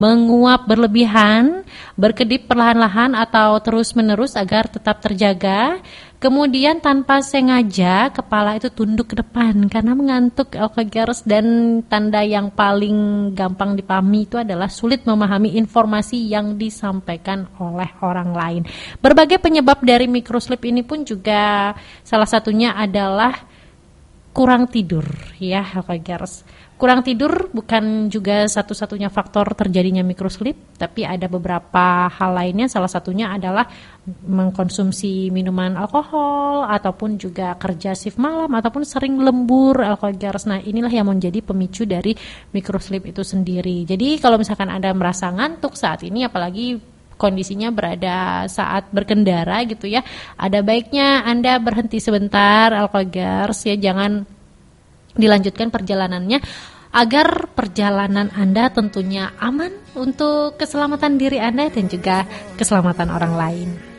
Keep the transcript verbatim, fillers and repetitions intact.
menguap berlebihan, berkedip perlahan-lahan atau terus-menerus agar tetap terjaga. Kemudian tanpa sengaja kepala itu tunduk ke depan karena mengantuk Alkagers, dan tanda yang paling gampang dipahami itu adalah sulit memahami informasi yang disampaikan oleh orang lain. Berbagai penyebab dari microsleep ini pun juga salah satunya adalah kurang tidur ya Alkagers. Kurang tidur bukan juga satu-satunya faktor terjadinya microsleep, tapi ada beberapa hal lainnya. Salah satunya adalah mengkonsumsi minuman alkohol, ataupun juga kerja shift malam, ataupun sering lembur Alkagers. Nah, inilah yang menjadi pemicu dari microsleep itu sendiri. Jadi kalau misalkan Anda merasa ngantuk saat ini, apalagi kondisinya berada saat berkendara gitu ya, ada baiknya Anda berhenti sebentar Alkagers ya, jangan dilanjutkan perjalanannya, agar perjalanan Anda tentunya aman untuk keselamatan diri Anda dan juga keselamatan orang lain.